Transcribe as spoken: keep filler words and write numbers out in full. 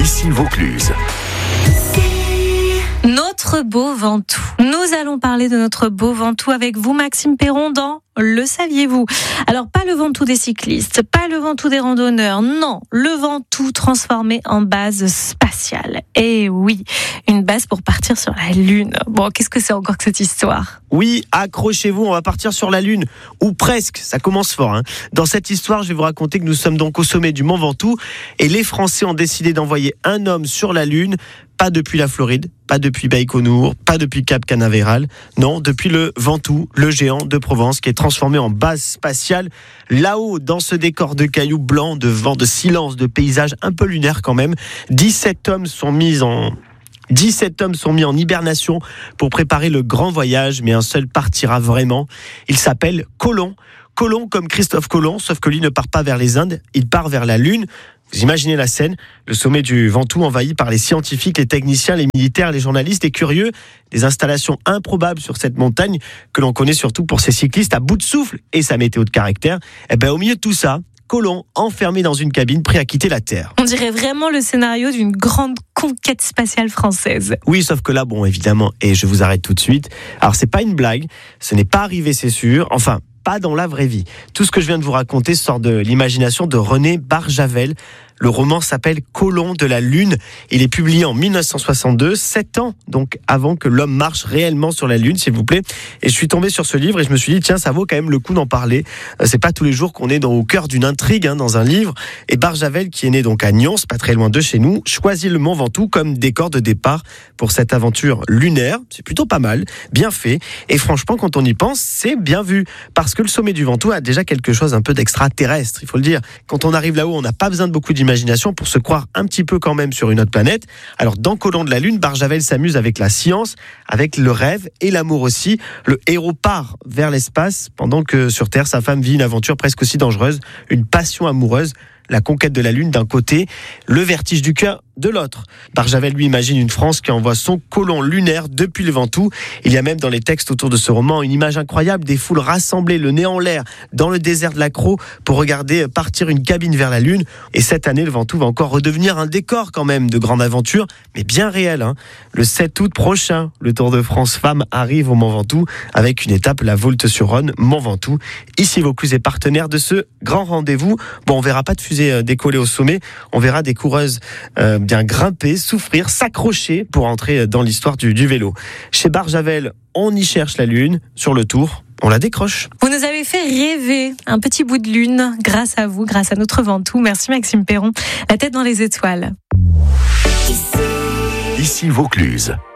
Ici Vaucluse. Notre beau Ventoux. Nous allons parler de notre beau Ventoux avec vous, Maxime Perron, dans Le saviez-vous ? Alors, pas le Ventoux des cyclistes, pas le Ventoux des randonneurs, non, le Ventoux transformé en base spatiale. Et oui, une base pour partir sur la Lune. Bon, qu'est-ce que c'est encore que cette histoire ? Oui, accrochez-vous, on va partir sur la Lune, ou presque, ça commence fort. Hein. Dans cette histoire, je vais vous raconter que nous sommes donc au sommet du Mont Ventoux, et les Français ont décidé d'envoyer un homme sur la Lune, pas depuis la Floride, pas depuis Baïkonour, pas depuis Cap Canaveral, non, depuis le Ventoux, le géant de Provence, qui est transformé en base spatiale, là-haut, dans ce décor de cailloux blancs, de vent, de silence, de paysage un peu lunaire quand même. dix-sept hommes sont mis en... dix-sept hommes sont mis en hibernation pour préparer le grand voyage, mais un seul partira vraiment. Il s'appelle Colomb. Colomb comme Christophe Colomb, sauf que lui ne part pas vers les Indes, il part vers la Lune. Vous imaginez la scène, le sommet du Ventoux envahi par les scientifiques, les techniciens, les militaires, les journalistes, les curieux, des installations improbables sur cette montagne que l'on connaît surtout pour ses cyclistes à bout de souffle et sa météo de caractère. Et ben au milieu de tout ça, Colomb enfermé dans une cabine, prêt à quitter la Terre. On dirait vraiment le scénario d'une grande conquête spatiale française. Oui, sauf que là, bon, évidemment, et je vous arrête tout de suite. Alors, c'est pas une blague, ce n'est pas arrivé, c'est sûr. Enfin, pas dans la vraie vie. Tout ce que je viens de vous raconter sort de l'imagination de René Barjavel. Le roman s'appelle Colomb de la Lune. Il est publié en mille neuf cent soixante-deux, sept ans donc avant que l'homme marche réellement sur la Lune, s'il vous plaît. Et je suis tombé sur ce livre et je me suis dit, tiens, ça vaut quand même le coup d'en parler. C'est pas tous les jours qu'on est dans, au cœur d'une intrigue hein, dans un livre. Et Barjavel, qui est né donc à Nyons, pas très loin de chez nous, choisit le Mont Ventoux comme décor de départ pour cette aventure lunaire. C'est plutôt pas mal, bien fait. Et franchement, quand on y pense, c'est bien vu. Parce que le sommet du Ventoux a déjà quelque chose un peu d'extraterrestre, il faut le dire. Quand on arrive là-haut, on n'a pas besoin de beaucoup d'imagination pour se croire un petit peu quand même sur une autre planète. Alors dans Colomb de la Lune, Barjavel s'amuse avec la science, avec le rêve et l'amour aussi. Le héros part vers l'espace pendant que sur Terre, sa femme vit une aventure presque aussi dangereuse, une passion amoureuse. La conquête de la Lune d'un côté, le vertige du cœur de l'autre. Barjavel lui imagine une France qui envoie son Colomb lunaire depuis le Ventoux. Il y a même dans les textes autour de ce roman une image incroyable des foules rassemblées, le nez en l'air, dans le désert de l'Accro pour regarder partir une cabine vers la Lune. Et cette année, le Ventoux va encore redevenir un décor quand même de grande aventure, mais bien réel. Hein. Le sept août prochain, le Tour de France Femmes arrive au Mont Ventoux avec une étape, la Voulte-sur-Rhône, Mont Ventoux. Ici Vaucluse est partenaire de ce grand rendez-vous. Bon, on verra pas de fusée décoller au sommet, on verra des coureuses euh, bien grimper, souffrir, s'accrocher pour entrer dans l'histoire du, du vélo. Chez Barjavel, on y cherche la Lune, sur le Tour, on la décroche. Vous nous avez fait rêver un petit bout de Lune grâce à vous, grâce à notre Ventoux. Merci Maxime Perron, la tête dans les étoiles. Ici Vaucluse.